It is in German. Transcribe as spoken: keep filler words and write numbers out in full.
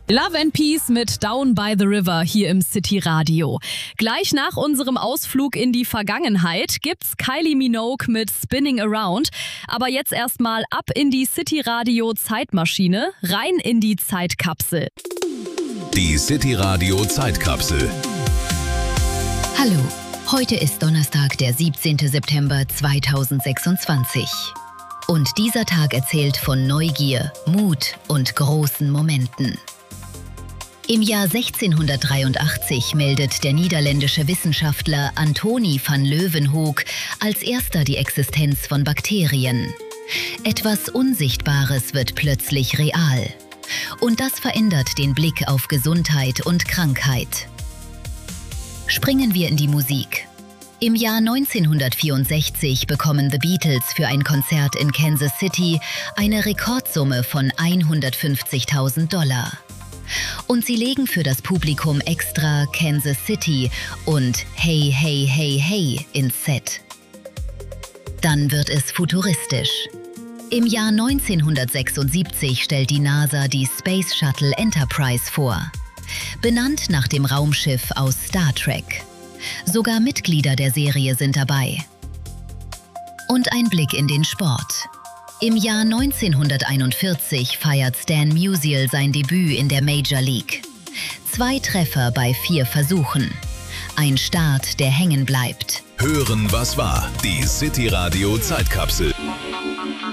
Love and Peace mit Down by the River hier im City Radio. Gleich nach unserem Ausflug in die Vergangenheit gibt's Kylie Minogue mit Spinning Around. Aber jetzt erstmal ab in die City Radio Zeitmaschine, rein in die Zeitkapsel. Die City Radio Zeitkapsel. Hallo, heute ist Donnerstag, der siebzehnten September zweitausendsechsundzwanzig. Und dieser Tag erzählt von Neugier, Mut und großen Momenten. Im Jahr sechzehnhundertdreiundachtzig meldet der niederländische Wissenschaftler Antoni van Leeuwenhoek als erster die Existenz von Bakterien. Etwas Unsichtbares wird plötzlich real. Und das verändert den Blick auf Gesundheit und Krankheit. Springen wir in die Musik. Im Jahr neunzehnhundertvierundsechzig bekommen The Beatles für ein Konzert in Kansas City eine Rekordsumme von hundertfünfzigtausend Dollar. Und sie legen für das Publikum extra Kansas City und Hey, Hey, Hey, Hey ins Set. Dann wird es futuristisch. Im Jahr neunzehnhundertsechsundsiebzig stellt die NASA die Space Shuttle Enterprise vor. Benannt nach dem Raumschiff aus Star Trek. Sogar Mitglieder der Serie sind dabei. Und ein Blick in den Sport. Im Jahr neunzehnhunderteinundvierzig feiert Stan Musial sein Debüt in der Major League. Zwei Treffer bei vier Versuchen. Ein Start, der hängen bleibt. Hören, was war. Die City Radio Zeitkapsel.